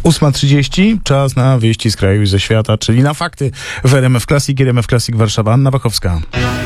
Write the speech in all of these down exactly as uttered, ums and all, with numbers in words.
ósma trzydzieści, czas na wieści z kraju i ze świata, czyli na fakty w R M F Classic, R M F Classic Warszawa. Anna Wachowska.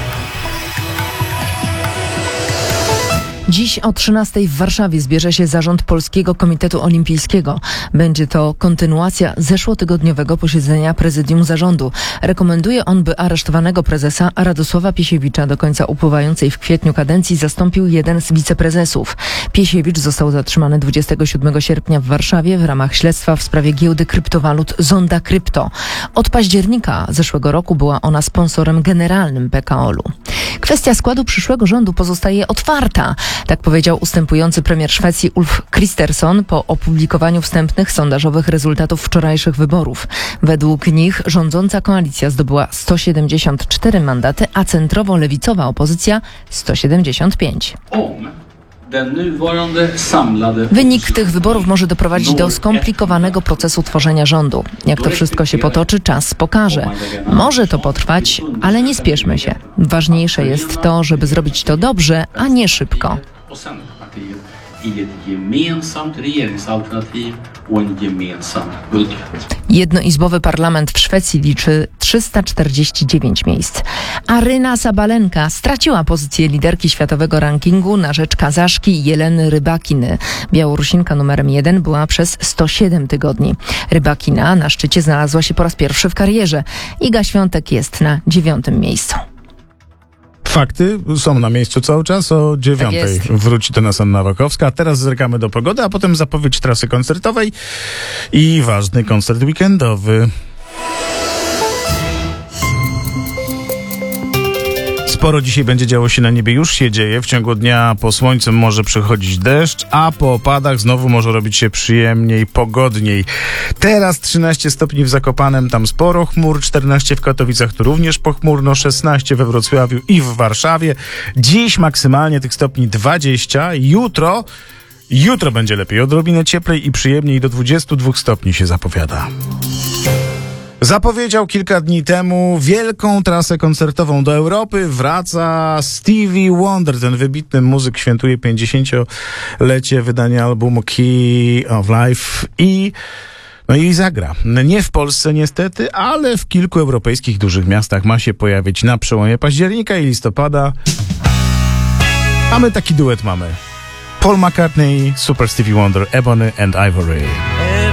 Dziś o trzynastej w Warszawie zbierze się zarząd Polskiego Komitetu Olimpijskiego. Będzie to kontynuacja zeszłotygodniowego posiedzenia prezydium zarządu. Rekomenduje on, by aresztowanego prezesa Radosława Piesiewicza do końca upływającej w kwietniu kadencji zastąpił jeden z wiceprezesów. Piesiewicz został zatrzymany dwudziestego siódmego sierpnia w Warszawie w ramach śledztwa w sprawie giełdy kryptowalut Zonda Krypto. Od października zeszłego roku była ona sponsorem generalnym P K O L u. Kwestia składu przyszłego rządu pozostaje otwarta. Tak powiedział ustępujący premier Szwecji Ulf Kristersson po opublikowaniu wstępnych sondażowych rezultatów wczorajszych wyborów. Według nich rządząca koalicja zdobyła sto siedemdziesiąt cztery mandaty, a centrowo-lewicowa opozycja sto siedemdziesiąt pięć. Wynik tych wyborów może doprowadzić do skomplikowanego procesu tworzenia rządu. Jak to wszystko się potoczy, czas pokaże. Może to potrwać, ale nie spieszmy się. Ważniejsze jest to, żeby zrobić to dobrze, a nie szybko. Jednoizbowy parlament w Szwecji liczy trzysta czterdzieści dziewięć miejsc. Aryna Sabalenka straciła pozycję liderki światowego rankingu na rzecz Kazaszki Jeleny Rybakiny. Białorusinka numerem jeden była przez sto siedem tygodni. Rybakina na szczycie znalazła się po raz pierwszy w karierze. Iga Świątek jest na dziewiątym miejscu. Fakty są na miejscu cały czas. O dziewiątej tak wróci do nas Anna Wachowska. A teraz zerkamy do pogody, a potem zapowiedź trasy koncertowej i ważny koncert weekendowy. Sporo dzisiaj będzie działo się na niebie, już się dzieje. W ciągu dnia po słońcu może przychodzić deszcz, a po opadach znowu może robić się przyjemniej, pogodniej. Teraz trzynaście stopni w Zakopanem, tam sporo chmur, czternaście w Katowicach, tu również pochmurno, szesnaście we Wrocławiu i w Warszawie. Dziś maksymalnie tych stopni dwadzieścia, jutro, jutro będzie lepiej, odrobinę cieplej i przyjemniej, do dwudziestu dwóch stopni się zapowiada. Zapowiedział kilka dni temu wielką trasę koncertową do Europy. Wraca Stevie Wonder. Ten wybitny muzyk świętuje pięćdziesięciolecie wydania albumu Key of Life i no i zagra. Nie w Polsce niestety, ale w kilku europejskich dużych miastach ma się pojawić na przełomie października i listopada. A my taki duet mamy. Paul McCartney, Super Stevie Wonder, Ebony and Ivory.